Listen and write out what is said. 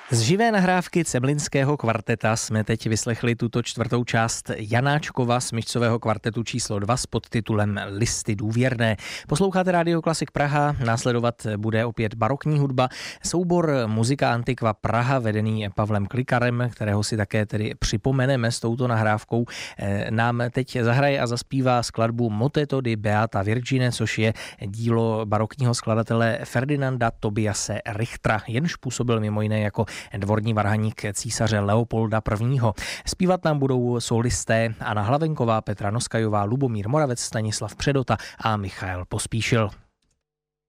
Z živé nahrávky Ceblinského kvarteta jsme teď vyslechli tuto čtvrtou část Janáčkova smyčcového kvartetu číslo 2 s podtitulem Listy důvěrné. Posloucháte Rádio Klasik Praha, následovat bude opět barokní hudba. Soubor Muzika Antiqua Praha, vedený Pavlem Klikarem, kterého si také tedy připomeneme s touto nahrávkou, nám teď zahraje a zaspívá skladbu Moteto di Beata Virgine, což je dílo barokního skladatele Ferdinanda Tobiase Richtera, jenž působil mimo jiné jako dvorní varhaník císaře Leopolda I. Zpívat nám budou solisté Anna Hlavenková, Petra Noskajová, Lubomír Moravec, Stanislav Předota a Michael Pospíšil.